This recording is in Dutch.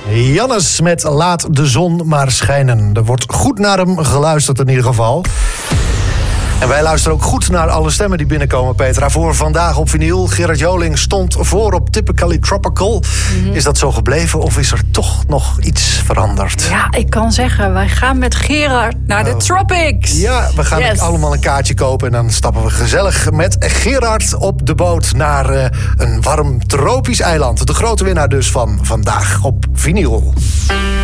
Jannes met Laat de zon maar schijnen. Er wordt goed naar hem geluisterd in ieder geval. En wij luisteren ook goed naar alle stemmen die binnenkomen, Petra. Voor vandaag op vinyl. Gerard Joling stond voor op Typically Tropical. Is dat zo gebleven of is er toch nog iets veranderd? Ja, ik kan zeggen, wij gaan met Gerard naar de Tropics. Ja, we gaan allemaal een kaartje kopen en dan stappen we gezellig met Gerard op de boot naar een warm tropisch eiland. De grote winnaar dus van vandaag op vinyl.